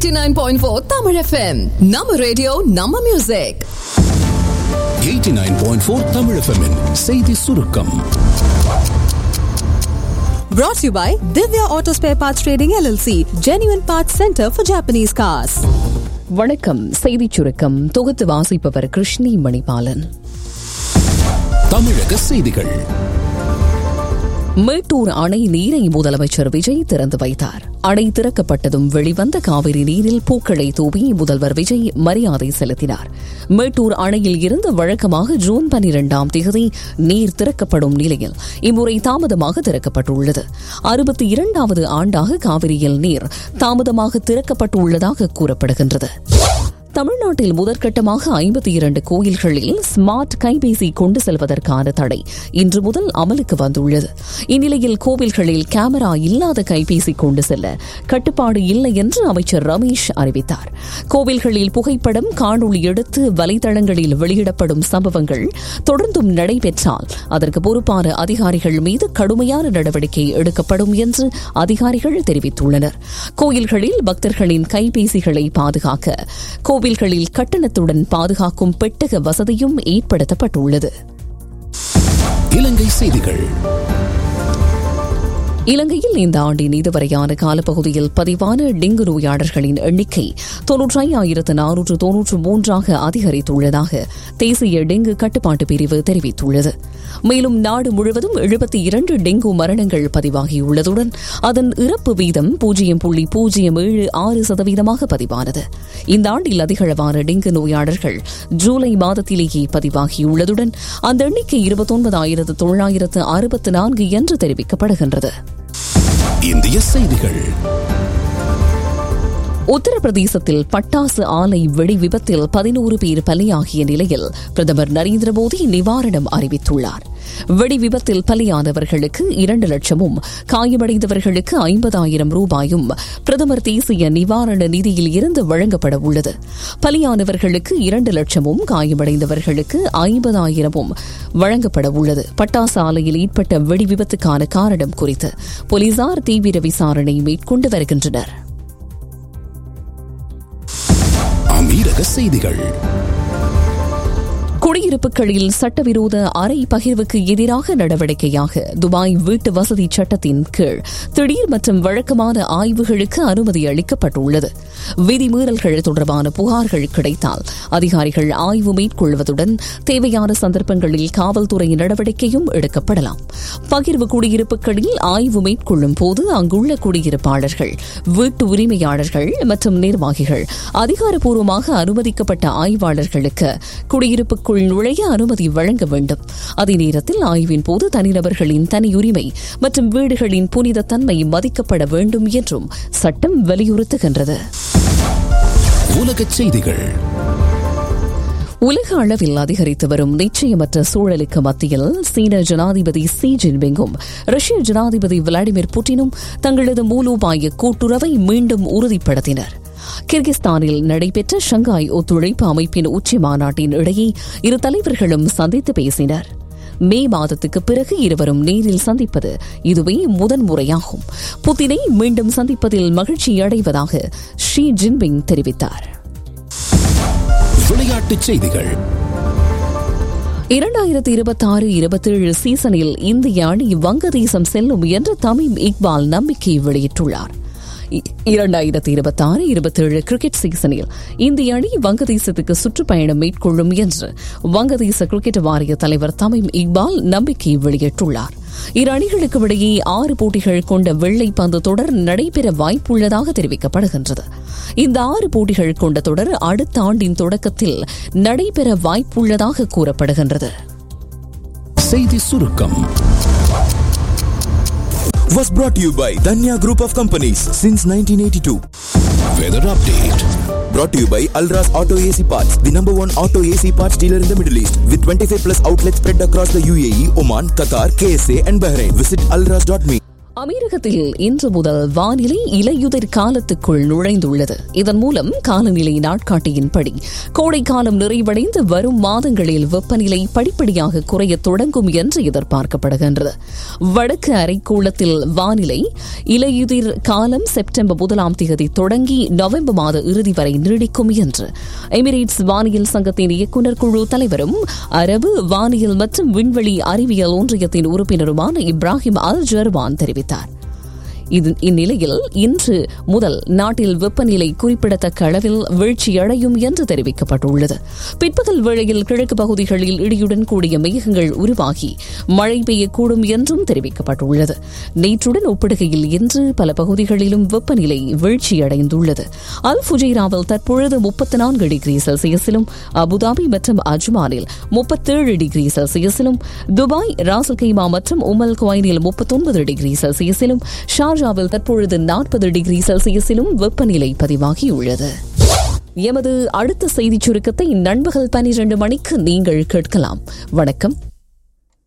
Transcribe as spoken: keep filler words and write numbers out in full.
eighty-nine point four Tamil F M. நம்ம radio நம்ம music. eighty-nine point four Tamil F M -இன் செய்தி சுருக்கம். Brought to you by Divya Auto Spare Parts Trading L L C, Genuine Parts Center for Japanese Cars. வணக்கம். செய்திச் சுருக்கம் தொகுத்து வாசிப்பவர் கிருஷ்ணி மணிபாலன். தமிழக செய்திகள். மேட்டூர் அணை நீரை முதலமைச்சர் விஜய் திறந்து வைத்தார். அணை திறக்கப்பட்டதும் வெளிவந்த காவிரி நீரில் பூக்களை தூவி முதல்வர் விஜய் மரியாதை செலுத்தினார். மேட்டூர் அணையில் இருந்து வழக்கமாக ஜூன் பனிரெண்டாம் தேதி நீர் திறக்கப்படும் நிலையில் இம்முறை தாமதமாக திறக்கப்பட்டுள்ளது. அறுபத்தி இரண்டாவது ஆண்டாக காவிரியில் நீர் தாமதமாக திறக்கப்பட்டுள்ளதாக கூறப்படுகின்றது. தமிழ்நாட்டில் முதற்கட்டமாக ஐம்பத்தி இரண்டு கோயில்களில் ஸ்மார்ட் கைபேசி கொண்டு செல்வதற்கான தடை இன்று முதல் அமலுக்கு வந்துள்ளது. இந்நிலையில் கோவில்களில் கேமரா இல்லாத கைபேசி கொண்டு செல்ல கட்டுப்பாடு இல்லை என்று அமைச்சர் ரமேஷ் அறிவித்தார். கோவில்களில் புகைப்படம் காணொளி எடுத்து வலைதளங்களில் வெளியிடப்படும் சம்பவங்கள் தொடர்ந்தும் நடைபெற்றால் அதற்கு பொறுப்பான அதிகாரிகள் மீது கடுமையான நடவடிக்கை எடுக்கப்படும் என்று அதிகாரிகள் தெரிவித்துள்ளனர். கோயில்களில் பக்தர்களின் கைபேசிகளை பாதுகாக்க கோவில்களில் கட்டணத்துடன் பாதுகாக்கும் பெட்டக வசதியும் ஏற்படுத்தப்பட்டுள்ளது. இலங்கை செய்திகள். இலங்கையில் இந்த ஆண்டின் இதுவரையான காலப்பகுதியில் பதிவான டெங்கு நோயாளர்களின் எண்ணிக்கை தொன்னூற்றி ஐயாயிரத்து நானூற்று தொன்னூற்று மூன்றாக அதிகரித்துள்ளதாக தேசிய டெங்கு கட்டுப்பாட்டு பிரிவு தெரிவித்துள்ளது. மேலும் நாடு முழுவதும் எழுபத்தி இரண்டு டெங்கு மரணங்கள் பதிவாகியுள்ளதுடன் அதன் இறப்பு வீதம் பூஜ்ஜியம் புள்ளி பூஜ்ஜியம் ஏழு ஆறு சதவீதமாக பதிவானது. இந்த ஆண்டில் அதிகளவான டெங்கு நோயாளர்கள் ஜூலை மாதத்திலேயே பதிவாகியுள்ளதுடன் அந்த எண்ணிக்கை இருபத்தொன்பதாயிரத்து தொள்ளாயிரத்து அறுபத்து நான்கு என்று தெரிவிக்கப்படுகின்றது. இந்திய செய்திகள். உத்தரப்பிரதேசத்தில் பட்டாசு ஆலை வெடி விபத்தில் பதினோரு பேர் பலியாகிய நிலையில் பிரதமர் நரேந்திர மோடி நிவாரணம் அறிவித்துள்ளார். வெடி விபத்தில் பலியானவர்களுக்கு இரண்டு லட்சமும் காயமடைந்தவர்களுக்கு ஐம்பதாயிரம் ரூபாயும் பிரதமர் தேசிய நிவாரண நிதியில் இருந்து வழங்கப்பட உள்ளது. பலியானவர்களுக்கு இரண்டு லட்சமும் காயமடைந்தவர்களுக்கு ஐம்பதாயிரமும் வழங்கப்பட உள்ளது. பட்டாசு ஆலையில் ஏற்பட்ட வெடி விபத்துக்கான காரணம் குறித்து போலீசார் தீவிர விசாரணை மேற்கொண்டு வருகின்றனர். அமீரக செய்திகள். குடியிருப்புகளில் சட்டவிரோத அறை பகிர்வுக்கு எதிராக நடவடிக்கையாக துபாய் வீட்டு வசதி சட்டத்தின் கீழ் திடீர் மற்றும் வழக்கமான ஆய்வுகளுக்கு அனுமதி அளிக்கப்பட்டுள்ளது. விதிமீறல்கள் தொடர்பான புகார்கள் கிடைத்தால் அதிகாரிகள் ஆய்வு மேற்கொள்வதுடன் தேவையான சந்தர்ப்பங்களில் காவல்துறை நடவடிக்கையும் எடுக்கப்படலாம். பகிர்வு குடியிருப்புகளில் ஆய்வு மேற்கொள்ளும் போது அங்குள்ள குடியிருப்பாளர்கள், வீட்டு உரிமையாளர்கள் மற்றும் நிர்வாகிகள் அதிகாரப்பூர்வமாக அனுமதிக்கப்பட்ட ஆய்வாளர்களுக்கு குடியிருப்புக்குள் நுழைய அனுமதி வழங்க வேண்டும். அதே நேரத்தில் ஆய்வின் போது தனிநபர்களின் தனியுரிமை மற்றும் வீடுகளின் புனித தன்மை மதிக்கப்பட வேண்டும் என்றும் சட்டம் வலியுறுத்துகின்றது. உலகச் செய்திகள். உலக அளவில் அதிகரித்து வரும் நிச்சயமற்ற சூழலுக்கு மத்தியில் சீன ஜனாதிபதி ஷி ஜின்பிங்கும் ரஷ்ய ஜனாதிபதி விளாடிமிர் புட்டினும் தங்களது மூலோபாய கூட்டுறவை மீண்டும் உறுதிப்படுத்தினர். கிர்கிஸ்தானில் நடைபெற்ற ஷங்காய் ஒத்துழைப்பு அமைப்பின் உச்சி மாநாட்டின் இடையே இரு தலைவர்களும் சந்தித்து பேசினர். மே மாதத்துக்கு பிறகு இருவரும் நேரில் சந்திப்பது இதுவே முதன்முறையாகும். புதினை மீண்டும் சந்திப்பதில் மகிழ்ச்சி அடைவதாக ஷி ஜின்பிங் தெரிவித்தார். விளையாட்டுச் செய்திகள். இரண்டாயிரத்தி இருபத்தி ஆறு இருபத்தேழு சீசனில் இந்திய அணி வங்கதேசம் செல்லும் என்று தமீம் இக்பால் நம்பிக்கை வெளியிட்டுள்ளார். இரண்டாயிரத்தி இருபத்தி ஆறு இருபத்தேழு கிரிக்கெட் சீசனில் இந்திய அணி வங்கதேசத்துக்கு சுற்றுப்பயணம் மேற்கொள்ளும் என்று வங்கதேச கிரிக்கெட் வாரிய தலைவர் தமீம் இக்பால் நம்பிக்கை வெளியிட்டுள்ளார். இரு அணிகளுக்கு இடையே ஆறு போட்டிகள் கொண்ட வெள்ளை பந்து தொடர் நடைபெற வாய்ப்புள்ளதாக தெரிவிக்கப்படுகின்றது. இந்த ஆறு போட்டிகள் கொண்ட தொடர் அடுத்த ஆண்டின் தொடக்கத்தில் நடைபெற வாய்ப்புள்ளதாக கூறப்படுகின்றது. செய்தி சுருக்கம் was brought to you by Danya Group of Companies since nineteen eighty-two. Weather update brought to you by Alras Auto A C Parts, the number one auto A C parts dealer in the Middle East, with twenty-five plus outlets spread across the U A E, Oman, Qatar, K S A and Bahrain. Visit alras dot me. அமீரகத்தில் இன்று முதல் வானிலை இலையுதிர் காலத்துக்குள் நுழைந்துள்ளது. இதன் மூலம் காலநிலை நாட்காட்டியின்படி கோடைக்காலம் நிறைவடைந்து வரும் மாதங்களில் வெப்பநிலை படிப்படியாக குறைய தொடங்கும் என்று எதிர்பார்க்கப்படுகின்றது. வடக்கு அரைக்கோளத்தில் வானிலை இலையுதிர் காலம் செப்டம்பர் முதலாம் தேதி தொடங்கி நவம்பர் மாத இறுதி வரை நீடிக்கும் என்று எமிரேட்ஸ் வானியல் சங்கத்தின் இயக்குநர் குழு தலைவரும் அரபு வானியல் மற்றும் விண்வெளி அறிவியல் ஒன்றியத்தின் உறுப்பினருமான இப்ராஹிம் அல் ஜர்வான் தெரிவித்தார். இந்நிலையில் இன்று முதல் நாட்டில் வெப்பநிலை குறிப்பிடத்தக்க அளவில் வீழ்ச்சியடையும் என்று தெரிவிக்கப்பட்டுள்ளது. பிற்பகல் வேளையில் கிழக்கு பகுதிகளில் இடியுடன் கூடிய மேகங்கள் உருவாகி மழை பெய்யக்கூடும் என்றும் தெரிவிக்கப்பட்டுள்ளது. நேற்றுடன் ஒப்பிடுகையில் இன்று பல பகுதிகளிலும் வெப்பநிலை வீழ்ச்சியடைந்துள்ளது. அல் ஃபுஜைராவில் தற்பொழுது முப்பத்தி நான்கு டிகிரி செல்சியஸிலும், அபுதாபி மற்றும் அஜ்மானில் முப்பத்தேழு டிகிரி செல்சியஸிலும், துபாய், ராசல் கைமா மற்றும் உமல் குவைனில் முப்பத்தொன்பது டிகிரி செல்சியஸிலும், ஷார்ஜாவில் தற்பொழுது நாற்பது டிகிரி செல்சியஸிலும் வெப்பநிலை பதிவாகியுள்ளது. எமது அடுத்த செய்திச் சுருக்கத்தை நண்பகல் பனிரண்டு மணிக்கு நீங்கள் கேட்கலாம். வணக்கம்.